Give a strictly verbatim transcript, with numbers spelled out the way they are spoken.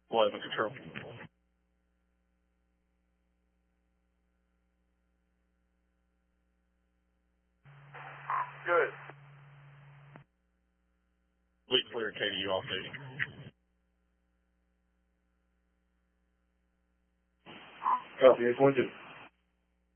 eleven control. Good. Fleet clear, K D U off duty. Copy, eight point two.